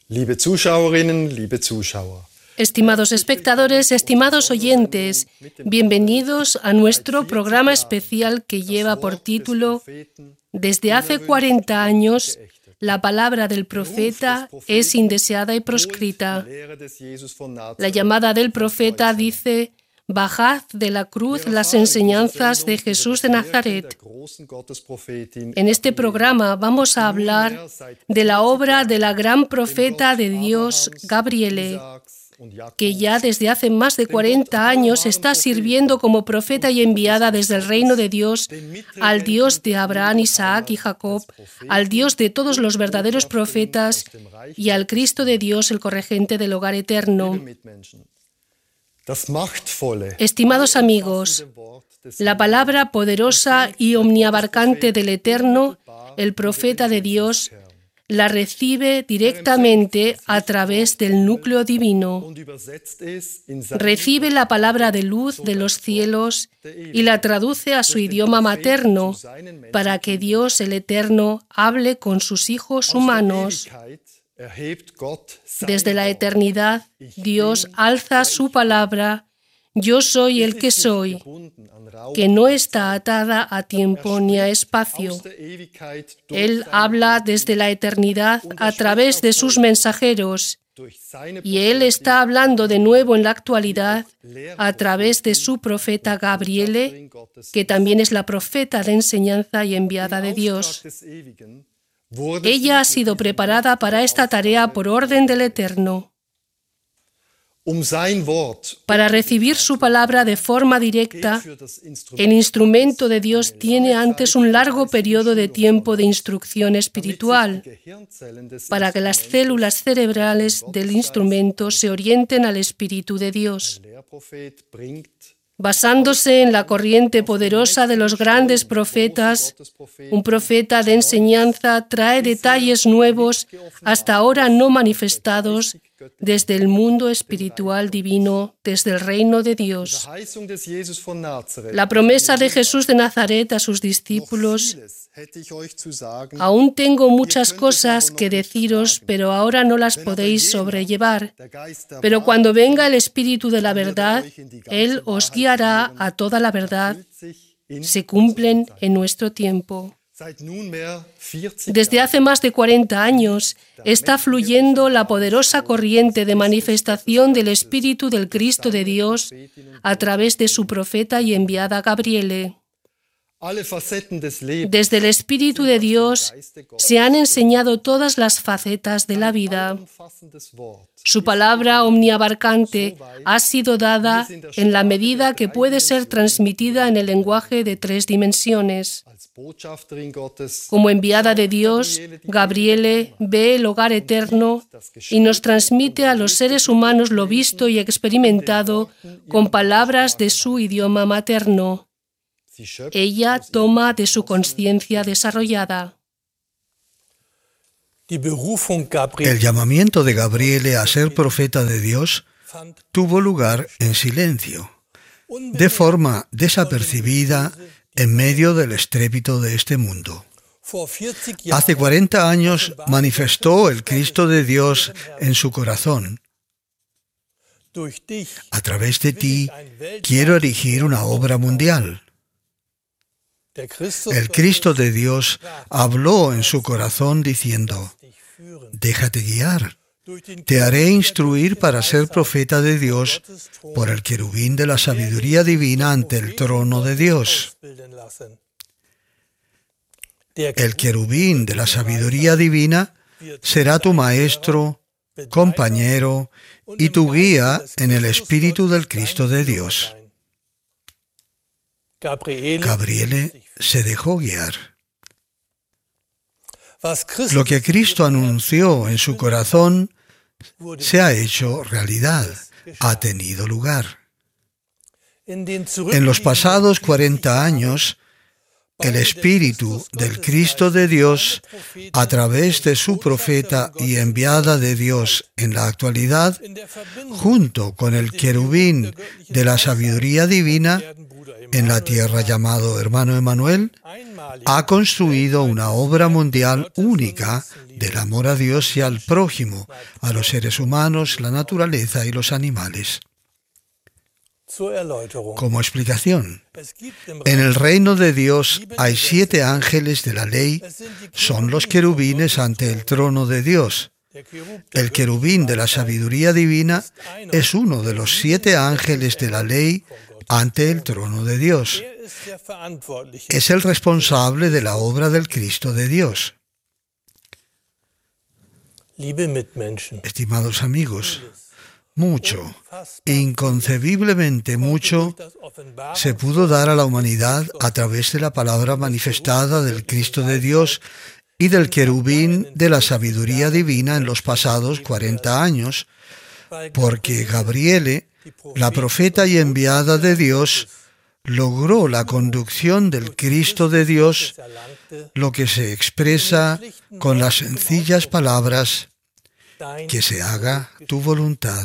Liebe Zuschauerinnen, liebe Zuschauer. Estimados espectadores, estimados oyentes, bienvenidos a nuestro programa especial que lleva por título Desde hace 40 años, la palabra del profeta es indeseada y proscrita. La llamada del profeta dice: bajad de la cruz las enseñanzas de Jesús de Nazaret. En este programa vamos a hablar de la obra de la gran profeta de Dios, Gabriele, que ya desde hace más de 40 años está sirviendo como profeta y enviada desde el reino de Dios al Dios de Abraham, Isaac y Jacob, al Dios de todos los verdaderos profetas y al Cristo de Dios, el corregente del hogar eterno. Estimados amigos, la palabra poderosa y omniabarcante del Eterno, el profeta de Dios, la recibe directamente a través del núcleo divino. Recibe la palabra de luz de los cielos y la traduce a su idioma materno para que Dios, el Eterno, hable con sus hijos humanos. Desde la eternidad, Dios alza su palabra: yo soy el que soy, que no está atada a tiempo ni a espacio. Él habla desde la eternidad a través de sus mensajeros, y Él está hablando de nuevo en la actualidad a través de su profeta Gabriele, que también es la profeta de enseñanza y enviada de Dios. Ella ha sido preparada para esta tarea por orden del Eterno. Para recibir su palabra de forma directa, el instrumento de Dios tiene antes un largo periodo de tiempo de instrucción espiritual, para que las células cerebrales del instrumento se orienten al Espíritu de Dios. Basándose en la corriente poderosa de los grandes profetas, un profeta de enseñanza trae detalles nuevos hasta ahora no manifestados desde el mundo espiritual divino, desde el reino de Dios. La promesa de Jesús de Nazaret a sus discípulos: aún tengo muchas cosas que deciros, pero ahora no las podéis sobrellevar. Pero cuando venga el Espíritu de la verdad, Él os guiará a toda la verdad, se cumplen en nuestro tiempo. Desde hace más de 40 años está fluyendo la poderosa corriente de manifestación del Espíritu del Cristo de Dios a través de su profeta y enviada Gabriele. Desde el Espíritu de Dios se han enseñado todas las facetas de la vida. Su palabra omniabarcante ha sido dada en la medida que puede ser transmitida en el lenguaje de 3 dimensiones. Como enviada de Dios, Gabriele ve el hogar eterno y nos transmite a los seres humanos lo visto y experimentado con palabras de su idioma materno. Ella toma de su conciencia desarrollada. El llamamiento de Gabriele a ser profeta de Dios tuvo lugar en silencio, de forma desapercibida en medio del estrépito de este mundo. Hace 40 años manifestó el Cristo de Dios en su corazón. A través de ti quiero erigir una obra mundial. El Cristo de Dios habló en su corazón diciendo: déjate guiar, te haré instruir para ser profeta de Dios por el querubín de la sabiduría divina ante el trono de Dios. El querubín de la sabiduría divina será tu maestro, compañero y tu guía en el Espíritu del Cristo de Dios. Gabriele se dejó guiar. Lo que Cristo anunció en su corazón se ha hecho realidad, ha tenido lugar. En los pasados 40 años, el Espíritu del Cristo de Dios, a través de su profeta y enviada de Dios en la actualidad, junto con el querubín de la sabiduría divina, en la tierra llamado hermano Emanuel, ha construido una obra mundial única del amor a Dios y al prójimo, a los seres humanos, la naturaleza y los animales. Como explicación, en el reino de Dios hay 7 ángeles de la ley, son los querubines ante el trono de Dios. El querubín de la sabiduría divina es uno de los 7 ángeles de la ley ante el trono de Dios. Es el responsable de la obra del Cristo de Dios. Estimados amigos, mucho, inconcebiblemente mucho, se pudo dar a la humanidad a través de la palabra manifestada del Cristo de Dios y del querubín de la sabiduría divina en los pasados 40 años, porque Gabriele, la profeta y enviada de Dios, logró la conducción del Cristo de Dios, lo que se expresa con las sencillas palabras: que se haga tu voluntad.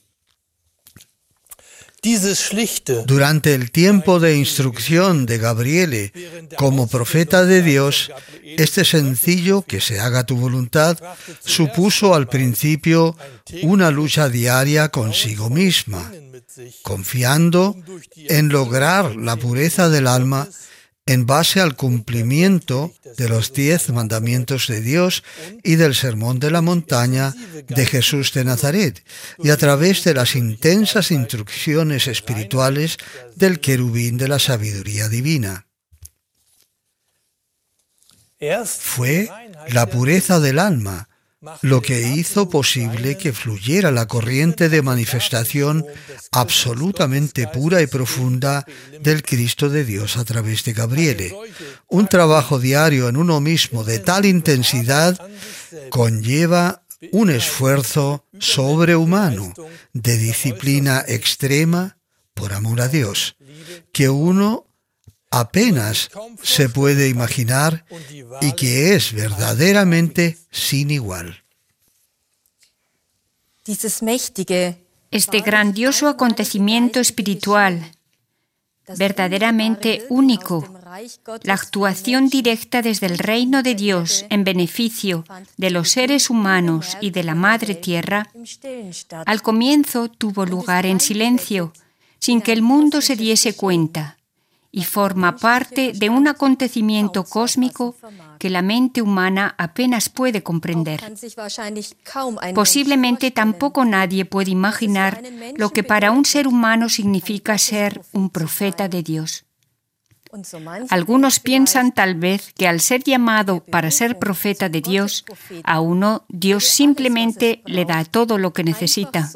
Durante el tiempo de instrucción de Gabriele como profeta de Dios, este sencillo "que se haga tu voluntad" supuso al principio una lucha diaria consigo misma, confiando en lograr la pureza del alma en base al cumplimiento de los 10 mandamientos de Dios y del Sermón de la Montaña de Jesús de Nazaret, y a través de las intensas instrucciones espirituales del querubín de la sabiduría divina. Fue la pureza del alma lo que hizo posible que fluyera la corriente de manifestación absolutamente pura y profunda del Cristo de Dios a través de Gabriele. Un trabajo diario en uno mismo de tal intensidad conlleva un esfuerzo sobrehumano de disciplina extrema por amor a Dios, que uno apenas se puede imaginar y que es verdaderamente sin igual. Este grandioso acontecimiento espiritual, verdaderamente único, la actuación directa desde el reino de Dios en beneficio de los seres humanos y de la Madre Tierra, al comienzo tuvo lugar en silencio, sin que el mundo se diese cuenta, y forma parte de un acontecimiento cósmico que la mente humana apenas puede comprender. Posiblemente tampoco nadie puede imaginar lo que para un ser humano significa ser un profeta de Dios. Algunos piensan tal vez que al ser llamado para ser profeta de Dios, a uno Dios simplemente le da todo lo que necesita.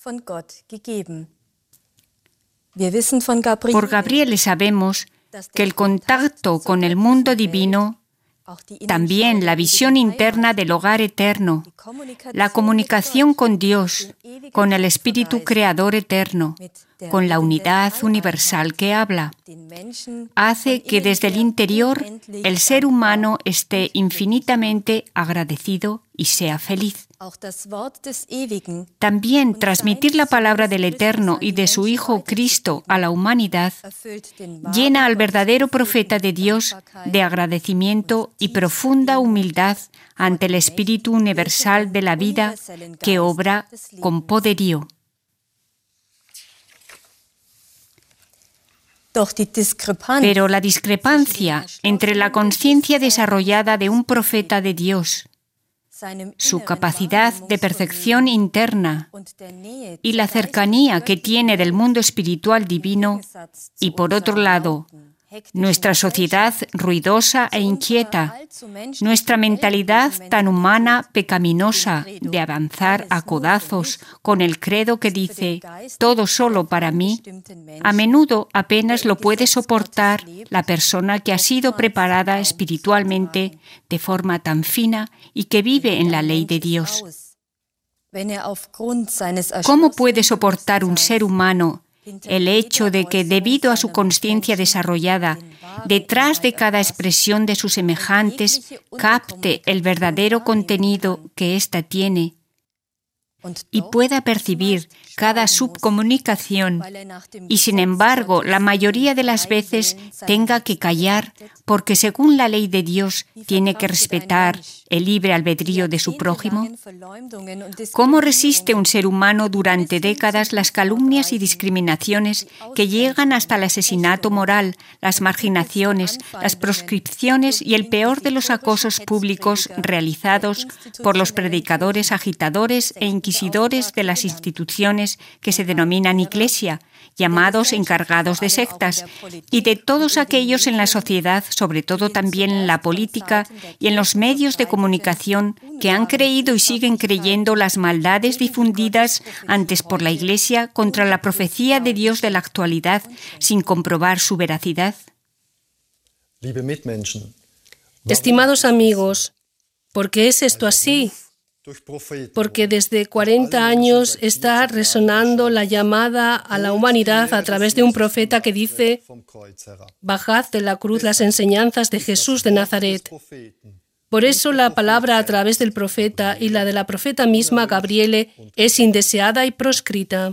Por Gabriele sabemos que el contacto con el mundo divino, también la visión interna del hogar eterno, la comunicación con Dios, con el Espíritu Creador eterno, con la unidad universal que habla, hace que desde el interior el ser humano esté infinitamente agradecido y sea feliz. También transmitir la palabra del Eterno y de su Hijo Cristo a la humanidad llena al verdadero profeta de Dios de agradecimiento y profunda humildad ante el Espíritu universal de la vida que obra con poderío. Pero la discrepancia entre la conciencia desarrollada de un profeta de Dios, su capacidad de percepción interna y la cercanía que tiene del mundo espiritual divino, y por otro lado, nuestra sociedad ruidosa e inquieta, nuestra mentalidad tan humana, pecaminosa, de avanzar a codazos con el credo que dice «todo solo para mí», a menudo apenas lo puede soportar la persona que ha sido preparada espiritualmente de forma tan fina y que vive en la ley de Dios. ¿Cómo puede soportar un ser humano el hecho de que, debido a su conciencia desarrollada, detrás de cada expresión de sus semejantes, capte el verdadero contenido que ésta tiene, y pueda percibir cada subcomunicación y, sin embargo, la mayoría de las veces tenga que callar porque, según la ley de Dios, tiene que respetar el libre albedrío de su prójimo? ¿Cómo resiste un ser humano durante décadas las calumnias y discriminaciones que llegan hasta el asesinato moral, las marginaciones, las proscripciones y el peor de los acosos públicos realizados por los predicadores, agitadores e inquisidores de las instituciones que se denominan Iglesia, llamados encargados de sectas, y de todos aquellos en la sociedad, sobre todo también en la política y en los medios de comunicación, que han creído y siguen creyendo las maldades difundidas antes por la Iglesia contra la profecía de Dios de la actualidad, sin comprobar su veracidad? Estimados amigos, ¿por qué es esto así? Porque desde 40 años está resonando la llamada a la humanidad a través de un profeta que dice: bajad de la cruz las enseñanzas de Jesús de Nazaret. Por eso la palabra a través del profeta y la de la profeta misma, Gabriele, es indeseada y proscrita.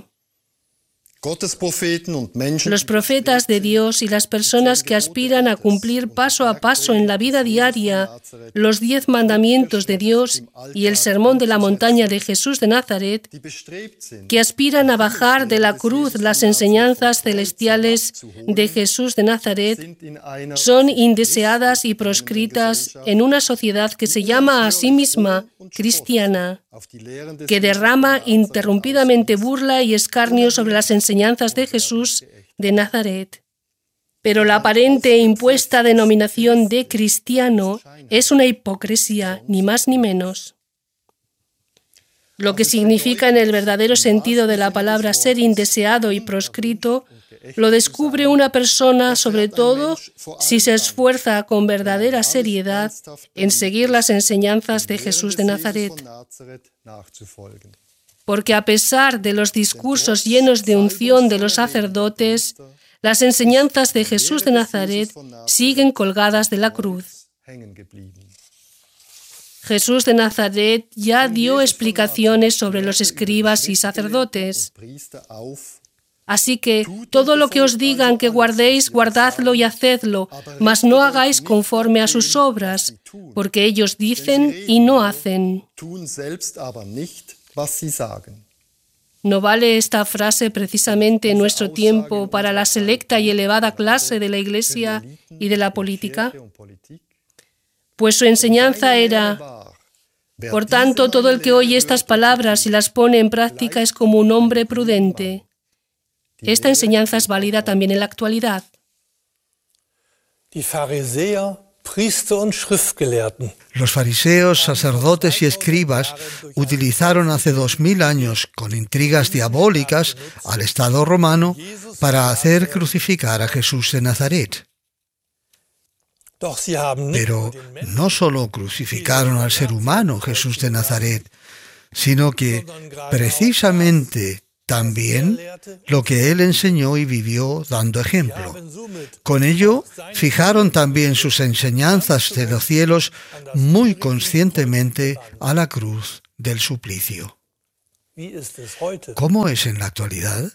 Los profetas de Dios y las personas que aspiran a cumplir paso a paso en la vida diaria los 10 mandamientos de Dios y el sermón de la montaña de Jesús de Nazaret, que aspiran a bajar de la cruz las enseñanzas celestiales de Jesús de Nazaret, son indeseadas y proscritas en una sociedad que se llama a sí misma cristiana, que derrama interrumpidamente burla y escarnio sobre las enseñanzas de Jesús de Nazaret. Pero la aparente e impuesta denominación de cristiano es una hipocresía, ni más ni menos. Lo que significa en el verdadero sentido de la palabra ser indeseado y proscrito, lo descubre una persona, sobre todo si se esfuerza con verdadera seriedad en seguir las enseñanzas de Jesús de Nazaret. Porque a pesar de los discursos llenos de unción de los sacerdotes, las enseñanzas de Jesús de Nazaret siguen colgadas de la cruz. Jesús de Nazaret ya dio explicaciones sobre los escribas y sacerdotes. Así que todo lo que os digan que guardéis, guardadlo y hacedlo, mas no hagáis conforme a sus obras, porque ellos dicen y no hacen. ¿No vale esta frase precisamente en nuestro tiempo para la selecta y elevada clase de la Iglesia y de la política? Pues su enseñanza era: por tanto, todo el que oye estas palabras y las pone en práctica es como un hombre prudente. Esta enseñanza es válida también en la actualidad. Los fariseos, sacerdotes y escribas utilizaron hace 2000 años, con intrigas diabólicas, al Estado romano para hacer crucificar a Jesús de Nazaret. Pero no solo crucificaron al ser humano Jesús de Nazaret, sino que precisamente también lo que él enseñó y vivió dando ejemplo. Con ello, fijaron también sus enseñanzas de los cielos muy conscientemente a la cruz del suplicio. ¿Cómo es en la actualidad?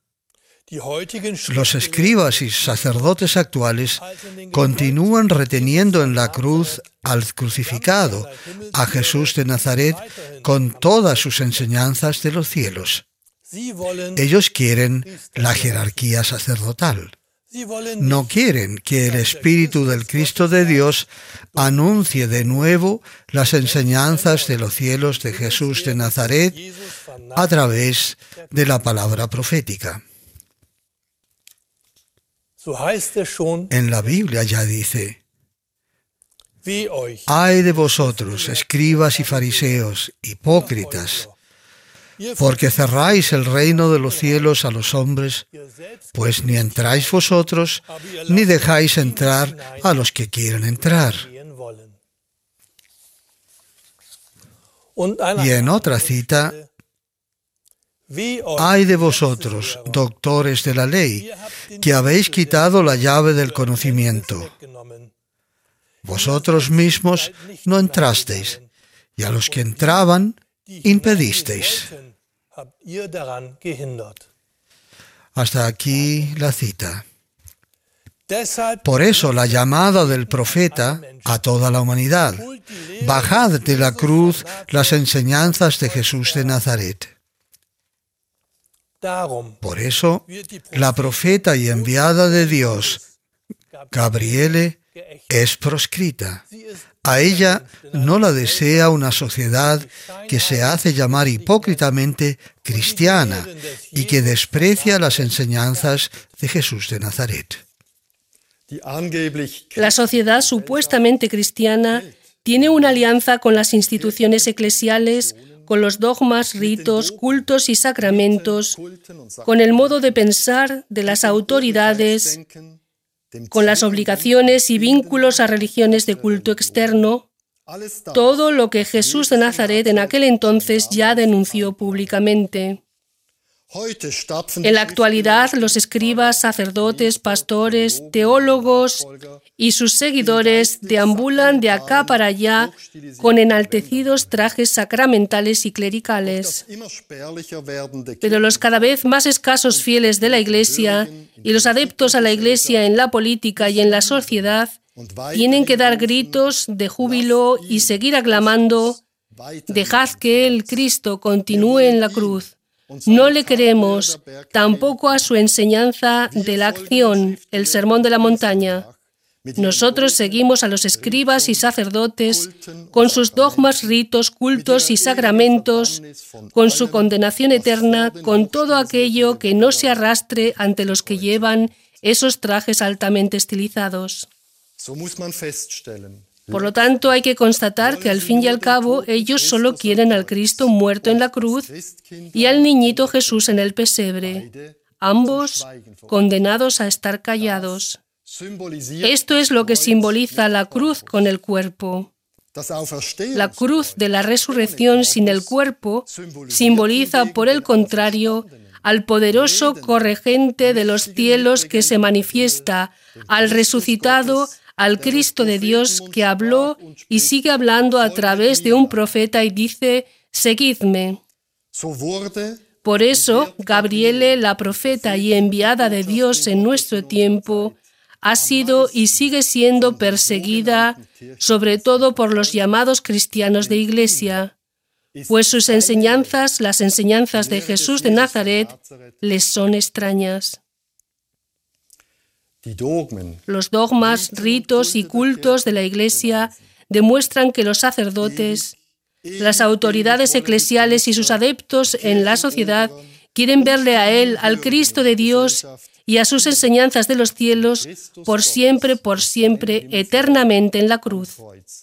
Los escribas y sacerdotes actuales continúan reteniendo en la cruz al crucificado, a Jesús de Nazaret, con todas sus enseñanzas de los cielos. Ellos quieren la jerarquía sacerdotal. No quieren que el Espíritu del Cristo de Dios anuncie de nuevo las enseñanzas de los cielos de Jesús de Nazaret a través de la palabra profética. En la Biblia ya dice: «Ay de vosotros, escribas y fariseos, hipócritas, porque cerráis el reino de los cielos a los hombres, pues ni entráis vosotros, ni dejáis entrar a los que quieren entrar». Y en otra cita: «Ay de vosotros, doctores de la ley, que habéis quitado la llave del conocimiento. Vosotros mismos no entrasteis, y a los que entraban impedisteis. Hasta aquí la cita. Por eso la llamada del profeta a toda la humanidad: bajad de la cruz las enseñanzas de Jesús de Nazaret. Por eso la profeta y enviada de Dios, Gabriele, es proscrita. A ella no la desea una sociedad que se hace llamar hipócritamente cristiana y que desprecia las enseñanzas de Jesús de Nazaret. La sociedad supuestamente cristiana tiene una alianza con las instituciones eclesiales, con los dogmas, ritos, cultos y sacramentos, con el modo de pensar de las autoridades, con las obligaciones y vínculos a religiones de culto externo, todo lo que Jesús de Nazaret en aquel entonces ya denunció públicamente. En la actualidad, los escribas, sacerdotes, pastores, teólogos y sus seguidores deambulan de acá para allá con enaltecidos trajes sacramentales y clericales. Pero los cada vez más escasos fieles de la Iglesia y los adeptos a la Iglesia en la política y en la sociedad tienen que dar gritos de júbilo y seguir aclamando: «Dejad que el Cristo continúe en la cruz». No le queremos, tampoco a su enseñanza de la acción, el Sermón de la Montaña. Nosotros seguimos a los escribas y sacerdotes con sus dogmas, ritos, cultos y sacramentos, con su condenación eterna, con todo aquello que no se arrastre ante los que llevan esos trajes altamente estilizados. Por lo tanto, hay que constatar que al fin y al cabo ellos solo quieren al Cristo muerto en la cruz y al niñito Jesús en el pesebre, ambos condenados a estar callados. Esto es lo que simboliza la cruz con el cuerpo. La cruz de la resurrección sin el cuerpo simboliza, por el contrario, al poderoso corregente de los cielos que se manifiesta, al resucitado, al Cristo de Dios que habló y sigue hablando a través de un profeta y dice: «Seguidme». Por eso, Gabriele, la profeta y enviada de Dios en nuestro tiempo, ha sido y sigue siendo perseguida, sobre todo por los llamados cristianos de Iglesia, pues sus enseñanzas, las enseñanzas de Jesús de Nazaret, les son extrañas. Los dogmas, ritos y cultos de la Iglesia demuestran que los sacerdotes, las autoridades eclesiales y sus adeptos en la sociedad quieren verle a Él, al Cristo de Dios y a sus enseñanzas de los cielos, por siempre, eternamente en la cruz.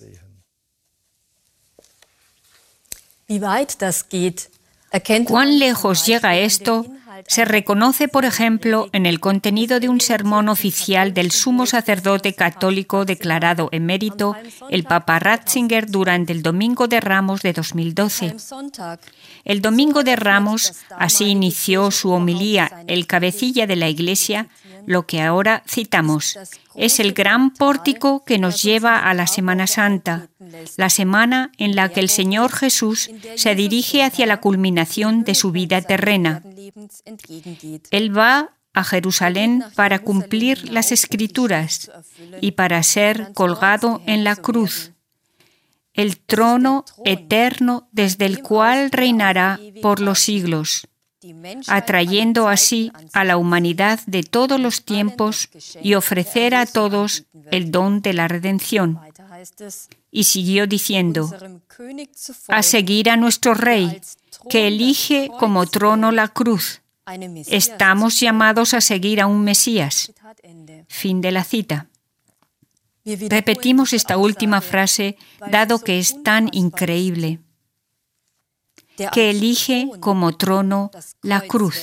¿Cuán lejos llega esto? Se reconoce, por ejemplo, en el contenido de un sermón oficial del sumo sacerdote católico declarado emérito, el Papa Ratzinger, durante el Domingo de Ramos de 2012. El Domingo de Ramos, así inició su homilía el cabecilla de la Iglesia, lo que ahora citamos. Es el gran pórtico que nos lleva a la Semana Santa, la semana en la que el Señor Jesús se dirige hacia la culminación de su vida terrena. Él va a Jerusalén para cumplir las Escrituras y para ser colgado en la cruz, el trono eterno desde el cual reinará por los siglos, atrayendo así a la humanidad de todos los tiempos y ofrecer a todos el don de la redención. Y siguió diciendo: a seguir a nuestro Rey, que elige como trono la cruz. Estamos llamados a seguir a un Mesías. Fin de la cita. Repetimos esta última frase, dado que es tan increíble. Que elige como trono la cruz.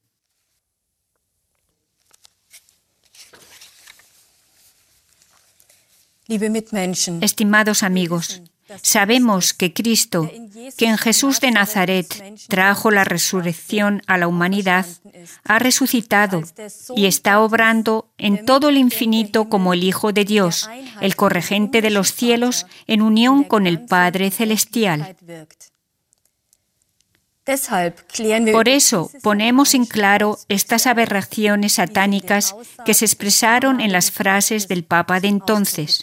Estimados amigos, sabemos que Cristo, que en Jesús de Nazaret trajo la resurrección a la humanidad, ha resucitado y está obrando en todo el infinito como el Hijo de Dios, el corregente de los cielos, en unión con el Padre Celestial. Por eso ponemos en claro estas aberraciones satánicas que se expresaron en las frases del Papa de entonces.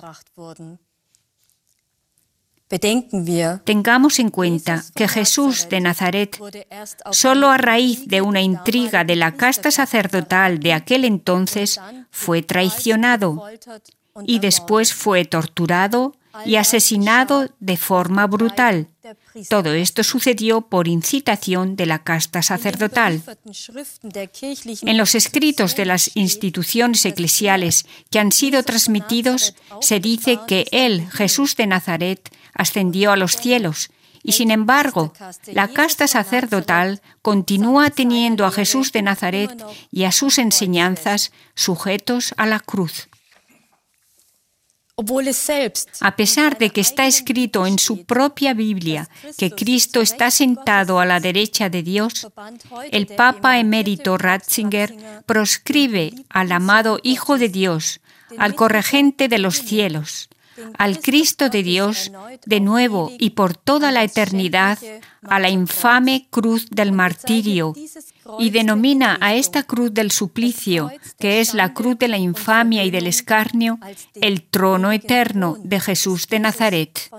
Tengamos en cuenta que Jesús de Nazaret, solo a raíz de una intriga de la casta sacerdotal de aquel entonces, fue traicionado y después fue torturado y asesinado de forma brutal. Todo esto sucedió por incitación de la casta sacerdotal. En los escritos de las instituciones eclesiales que han sido transmitidos, se dice que él, Jesús de Nazaret, ascendió a los cielos, y sin embargo, la casta sacerdotal continúa teniendo a Jesús de Nazaret y a sus enseñanzas sujetos a la cruz. A pesar de que está escrito en su propia Biblia que Cristo está sentado a la derecha de Dios, el Papa emérito Ratzinger proscribe al amado Hijo de Dios, al corregente de los cielos, al Cristo de Dios, de nuevo y por toda la eternidad, a la infame cruz del martirio, y denomina a esta cruz del suplicio, que es la cruz de la infamia y del escarnio, el trono eterno de Jesús de Nazaret.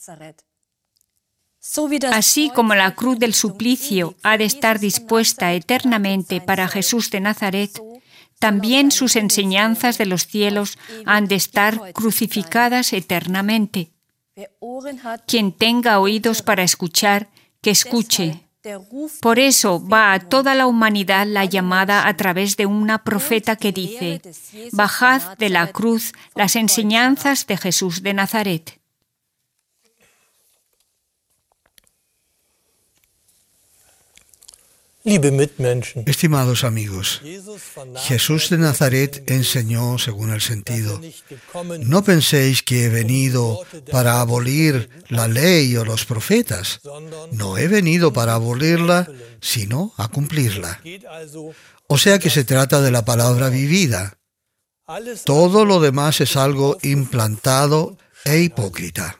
Así como la cruz del suplicio ha de estar dispuesta eternamente para Jesús de Nazaret, también sus enseñanzas de los cielos han de estar crucificadas eternamente. Quien tenga oídos para escuchar, que escuche. Por eso va a toda la humanidad la llamada a través de una profeta que dice: «Bajad de la cruz las enseñanzas de Jesús de Nazaret». Estimados amigos, Jesús de Nazaret enseñó según el sentido: no penséis que he venido para abolir la ley o los profetas. No he venido para abolirla, sino a cumplirla. O sea que se trata de la palabra vivida. Todo lo demás es algo implantado e hipócrita.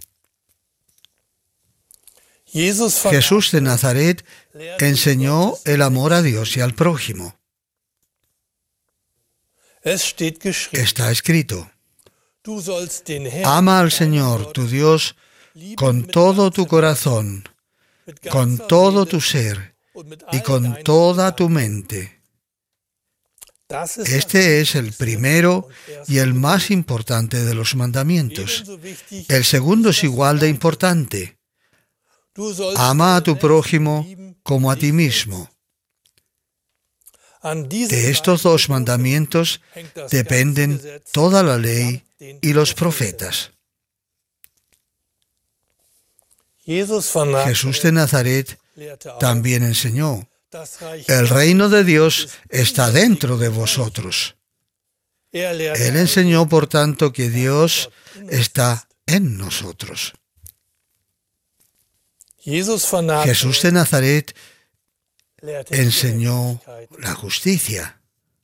Jesús de Nazaret enseñó el amor a Dios y al prójimo. Está escrito: ama al Señor, tu Dios, con todo tu corazón, con todo tu ser y con toda tu mente. Este es el primero y el más importante de los mandamientos. El segundo es igual de importante: ama a tu prójimo como a ti mismo. De estos dos mandamientos dependen toda la ley y los profetas. Jesús de Nazaret también enseñó: el reino de Dios está dentro de vosotros. Él enseñó, por tanto, que Dios está en nosotros. Jesús de Nazaret enseñó la justicia.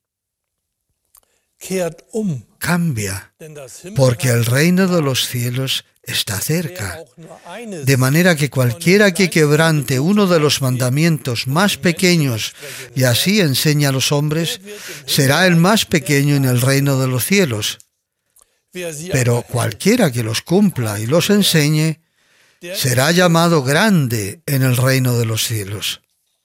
Cambia, porque el reino de los cielos está cerca. De manera que cualquiera que quebrante uno de los mandamientos más pequeños y así enseña a los hombres, será el más pequeño en el reino de los cielos. Pero cualquiera que los cumpla y los enseñe, será llamado grande en el reino de los cielos.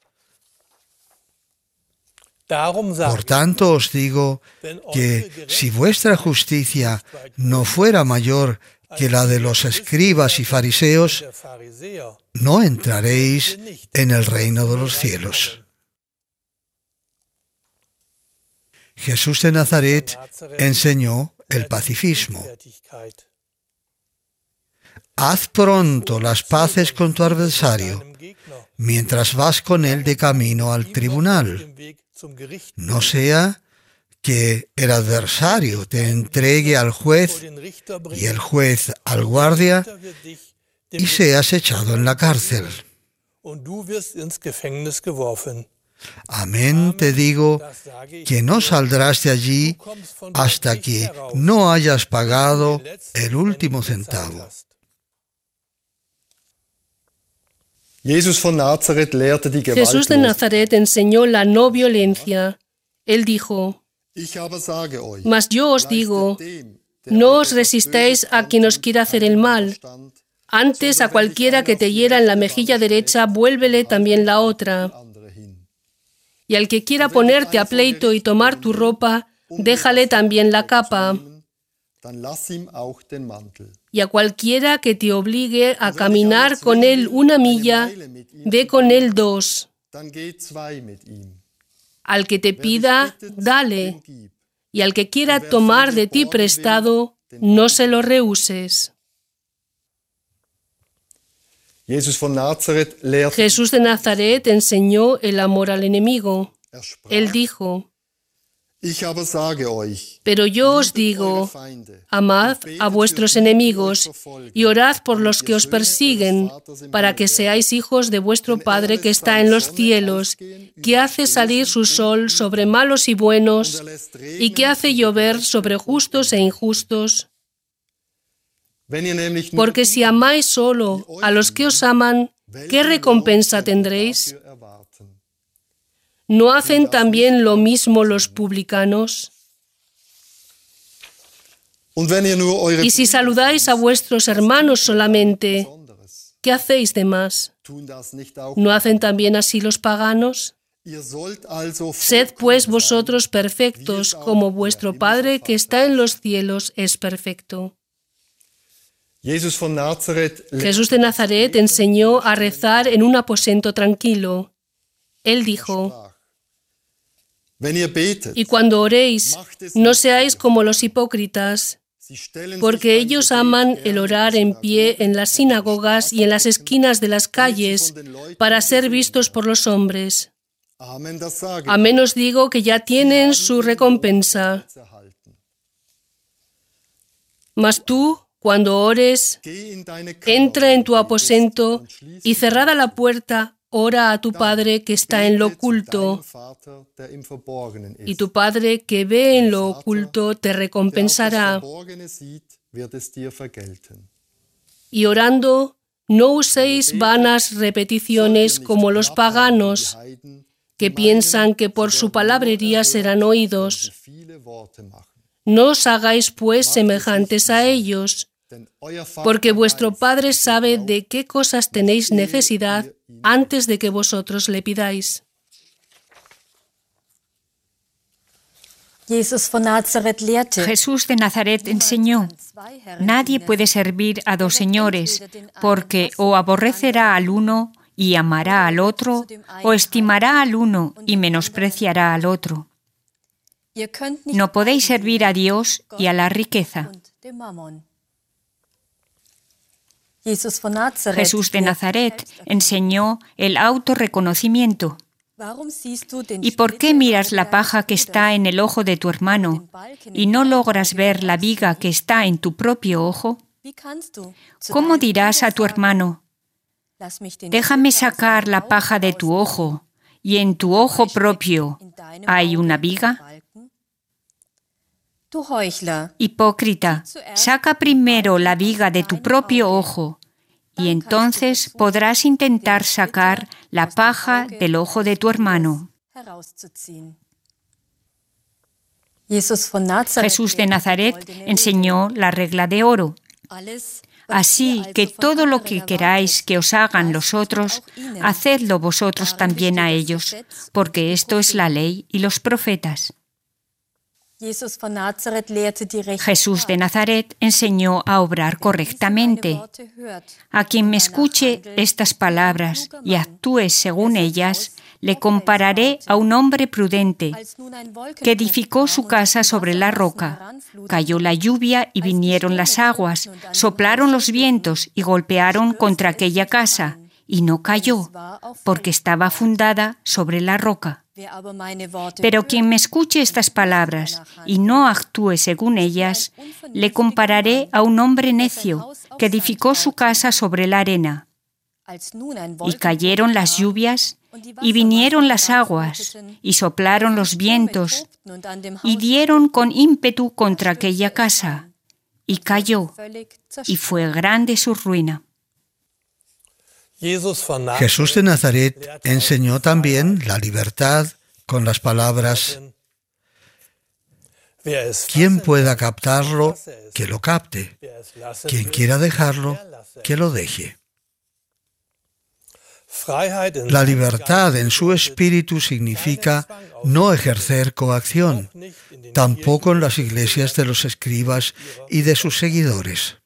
Por tanto os digo que si vuestra justicia no fuera mayor que la de los escribas y fariseos, no entraréis en el reino de los cielos. Jesús de Nazaret enseñó el pacifismo. Haz pronto las paces con tu adversario, mientras vas con él de camino al tribunal. No sea que el adversario te entregue al juez y el juez al guardia y seas echado en la cárcel. Amén, te digo que no saldrás de allí hasta que no hayas pagado el último centavo. Jesús de Nazaret enseñó la no violencia. Él dijo: Mas yo os digo, no os resistáis a quien os quiera hacer el mal. Antes, a cualquiera que te hiera en la mejilla derecha, vuélvele también la otra. Y al que quiera ponerte a pleito y tomar tu ropa, déjale también la capa. Y a cualquiera que te obligue a caminar con él 1 milla, ve con él 2. Al que te pida, dale. Y al que quiera tomar de ti prestado, no se lo rehuses. Jesús de Nazaret enseñó el amor al enemigo. Él dijo: Pero yo os digo, amad a vuestros enemigos y orad por los que os persiguen, para que seáis hijos de vuestro Padre que está en los cielos, que hace salir su sol sobre malos y buenos, y que hace llover sobre justos e injustos. Porque si amáis solo a los que os aman, ¿qué recompensa tendréis? ¿No hacen también lo mismo los publicanos? Y si saludáis a vuestros hermanos solamente, ¿qué hacéis de más? ¿No hacen también así los paganos? Sed pues vosotros perfectos, como vuestro Padre que está en los cielos es perfecto. Jesús de Nazaret enseñó a rezar en un aposento tranquilo. Él dijo: Y cuando oréis, no seáis como los hipócritas, porque ellos aman el orar en pie en las sinagogas y en las esquinas de las calles para ser vistos por los hombres. Amén os digo que ya tienen su recompensa. Mas tú, cuando ores, entra en tu aposento y cerrada la puerta, ora a tu Padre que está en lo oculto, y tu Padre que ve en lo oculto te recompensará. Y orando, no uséis vanas repeticiones como los paganos, que piensan que por su palabrería serán oídos. No os hagáis pues semejantes a ellos, porque vuestro Padre sabe de qué cosas tenéis necesidad antes de que vosotros le pidáis. Jesús de Nazaret enseñó: Nadie puede servir a 2 señores, porque o aborrecerá al uno y amará al otro, o estimará al uno y menospreciará al otro. No podéis servir a Dios y a la riqueza. Jesús de Nazaret enseñó el autorreconocimiento. ¿Y por qué miras la paja que está en el ojo de tu hermano y no logras ver la viga que está en tu propio ojo? ¿Cómo dirás a tu hermano: déjame sacar la paja de tu ojo, y en tu ojo propio hay una viga? Hipócrita, saca primero la viga de tu propio ojo, y entonces podrás intentar sacar la paja del ojo de tu hermano. Jesús de Nazaret enseñó la regla de oro. Así que todo lo que queráis que os hagan los otros, hacedlo vosotros también a ellos, porque esto es la ley y los profetas. Jesús de Nazaret enseñó a obrar correctamente. A quien me escuche estas palabras y actúe según ellas, le compararé a un hombre prudente que edificó su casa sobre la roca. Cayó la lluvia y vinieron las aguas, soplaron los vientos y golpearon contra aquella casa, y no cayó, porque estaba fundada sobre la roca. Pero quien me escuche estas palabras y no actúe según ellas, le compararé a un hombre necio que edificó su casa sobre la arena. Y cayeron las lluvias, y vinieron las aguas, y soplaron los vientos, y dieron con ímpetu contra aquella casa, y cayó, y fue grande su ruina. Jesús de Nazaret enseñó también la libertad con las palabras: quien pueda captarlo, que lo capte. Quien quiera dejarlo, que lo deje. La libertad en su espíritu significa no ejercer coacción, tampoco en las iglesias de los escribas y de sus seguidores.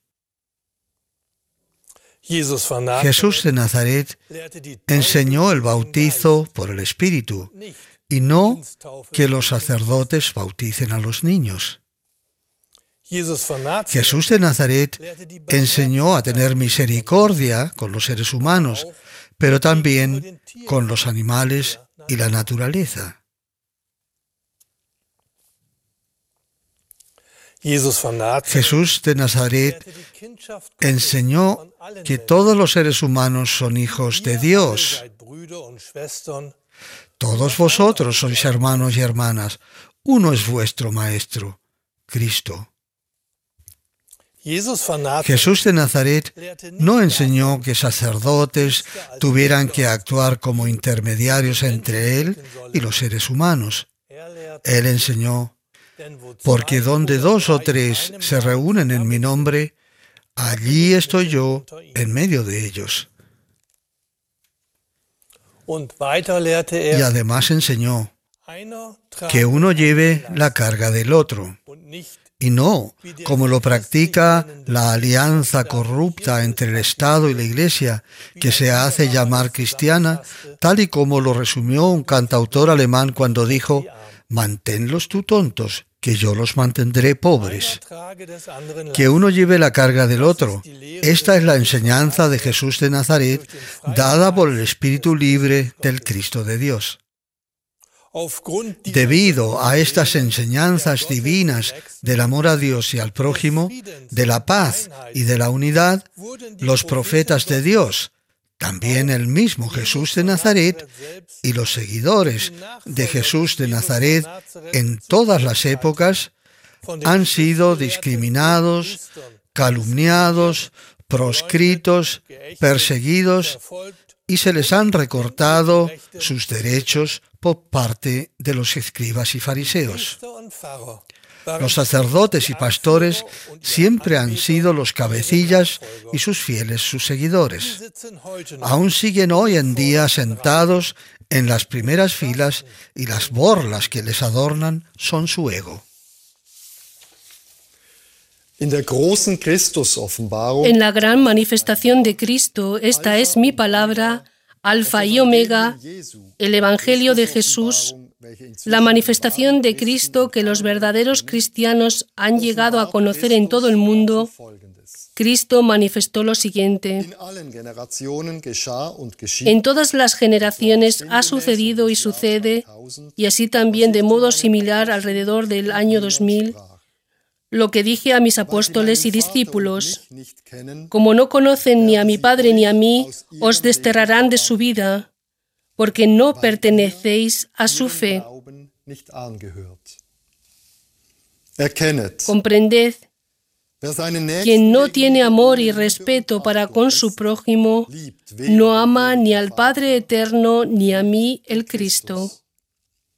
Jesús de Nazaret enseñó el bautizo por el Espíritu y no que los sacerdotes bauticen a los niños. Jesús de Nazaret enseñó a tener misericordia con los seres humanos, pero también con los animales y la naturaleza. Jesús de Nazaret enseñó que todos los seres humanos son hijos de Dios. Todos vosotros sois hermanos y hermanas. Uno es vuestro Maestro, Cristo. Jesús de Nazaret no enseñó que sacerdotes tuvieran que actuar como intermediarios entre Él y los seres humanos. Él enseñó: porque donde 2 o 3 se reúnen en mi nombre, allí estoy yo en medio de ellos. Y además enseñó que uno lleve la carga del otro, y no como lo practica la alianza corrupta entre el Estado y la Iglesia, que se hace llamar cristiana, tal y como lo resumió un cantautor alemán cuando dijo: «Manténlos tú tontos, que yo los mantendré pobres». Que uno lleve la carga del otro. Esta es la enseñanza de Jesús de Nazaret, dada por el Espíritu libre del Cristo de Dios. Debido a estas enseñanzas divinas del amor a Dios y al prójimo, de la paz y de la unidad, los profetas de Dios, también el mismo Jesús de Nazaret y los seguidores de Jesús de Nazaret en todas las épocas, han sido discriminados, calumniados, proscritos, perseguidos, y se les han recortado sus derechos por parte de los escribas y fariseos. Los sacerdotes y pastores siempre han sido los cabecillas y sus fieles sus seguidores. Aún siguen hoy en día sentados en las primeras filas y las borlas que les adornan son su ego. En la gran manifestación de Cristo, esta es mi palabra, Alfa y Omega, el Evangelio de Jesús, la manifestación de Cristo que los verdaderos cristianos han llegado a conocer en todo el mundo. Cristo manifestó lo siguiente: en todas las generaciones ha sucedido y sucede, y así también de modo similar alrededor del año 2000, lo que dije a mis apóstoles y discípulos: como no conocen ni a mi Padre ni a mí, os desterrarán de su vida, porque no pertenecéis a su fe. Comprended, quien no tiene amor y respeto para con su prójimo, no ama ni al Padre eterno ni a mí, el Cristo.